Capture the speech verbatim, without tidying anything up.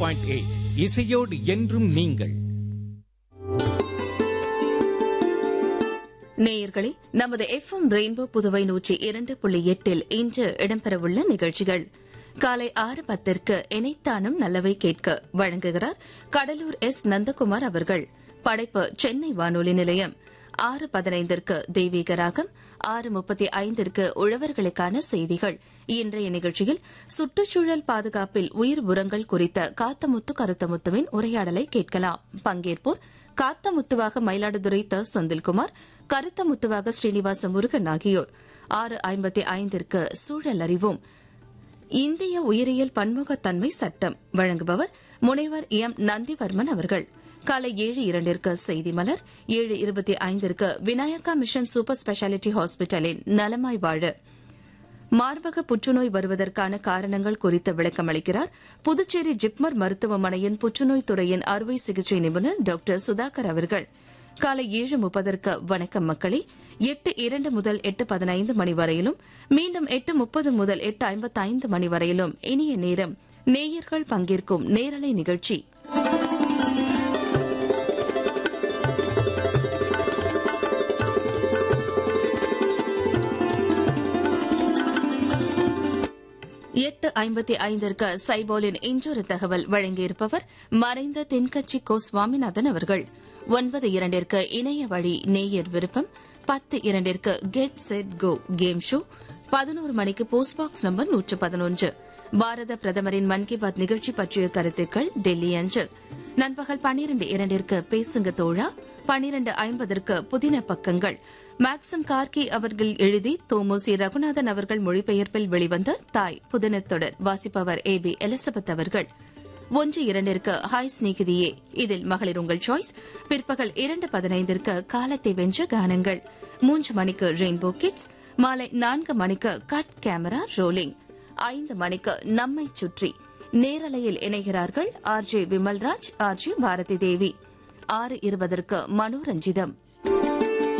Point eight இசையோடு என்றும் நீங்கள். நேயர்களே, நமது எஃப் எம் ரெயின்போ புதுவை நூற்றி இரண்டு புள்ளி எட்டில் இன்று இடம்பெறவுள்ள நிகழ்ச்சிகள். காலை ஆறு பத்திற்கு இணைத்தானும் நல்லவை கேட்க வழங்குகிறார் கடலூர் எஸ் நந்தகுமார் அவர்கள். படைப்பு சென்னை வானொலி நிலையம். ஆறு பதினைந்திற்கு தெய்வீக ராகம், ஆறு முப்பத்தி ஐந்திற்கு உழவர்களுக்கான செய்திகள். இன்றைய நிகழ்ச்சியில் சுற்றுச்சூழல் பாதுகாப்பில் உயிர் உரங்கள் குறித்த காத்தமுத்து கருத்தமுத்துவின் உரையாடலை கேட்கலாம். பங்கேற்போர் காத்தமுத்துவாக மயிலாடுதுறை த செந்தில்குமார், கருத்தமுத்துவாக ஸ்ரீனிவாச முருகன் ஆகியோர். ஆறு ஐம்பத்தி ஐந்திற்கு சூழல் அறிவோம். இந்திய உயிரியல் பன்முகத்தன்மை சட்டம் வழங்குபவர் முனைவர் எம் நந்திவர்மன் அவர்கள். காலை ஏழு இரண்டிற்கு செய்தி மலர், ஏழு இருபத்தி ஐந்திற்கு விநாயகா மிஷன் சூப்பர் ஸ்பெஷாலிட்டி ஹாஸ்பிட்டலின் நலமாய் வாழ மார்பக புற்றுநோய் வருவதற்கான காரணங்கள் குறித்து விளக்கமளிக்கிறார் புதுச்சேரி ஜிப்மர் மருத்துவமனையின் புற்றுநோய் துறையின் அறுவை சிகிச்சை நிபுணர் டாக்டர் சுதாகர் அவர்கள். காலை ஏழு முப்பதற்கு வணக்கம் மக்களே, எட்டு இரண்டு முதல் எட்டு பதினைந்து மணி வரையிலும், மீண்டும் எட்டு முப்பது முதல் எட்டு ஐம்பத்தைந்து மணி வரையிலும் இனிய நேரம் நேயர்கள் பங்கேற்கும் நேரலை நிகழ்ச்சி. எட்டு ஐம்பத்தி ஐந்திற்கு சைபோலின் இன்றொரு தகவல் வழங்கியிருப்பவர் மறைந்த தென்கட்சி கோ சுவாமிநாதன் அவர்கள். ஒன்பது இரண்டிற்கு இணைய வழி நேயர் விருப்பம், பத்து இரண்டிற்கு get set go game show, பதினோரு மணிக்கு போஸ்ட் பாக்ஸ் நம்பர் நூற்று பதினொன்று பாரத பிரதமரின் மன் கி பாத் நிகழ்ச்சி பற்றிய கருத்துக்கள் டெல்லி அஞ்சல். நண்பகல் பன்னிரண்டு இரண்டிற்கு பேசுங்க தோழா, பன்னிரண்டு ஐம்பதற்கு புதின பக்கங்கள் மேக்சிம் கார்கி அவர்கள் எழுதி தோமோசி ரகுநாதன் அவர்கள் மொழிபெயர்ப்பில் வெளிவந்த தாய் புதினத்தொடர் வாசிப்பவர் ஏ பி எலிசபெத் அவர்கள். ஒன்று இரண்டிற்கு ஹாய் ஸ்நேகிதியே, இதில் மகளிர் உங்கள் சாய்ஸ். பிற்பகல் இரண்டு பதினைந்திற்கு காலத்தை வென்ற கானங்கள். மூன்று மணிக்கு ரெயின்போ கிட்ஸ். மாலை நான்கு மணிக்கு கட் கேமரா ரோலிங். ஐந்து மணிக்கு நம்மை சுற்றி நேரலையில் இணைகிறார்கள் R J Vimalraj, R J Bharathi தேவி. ஆறு இருபதற்கு மனோரஞ்சிதம்.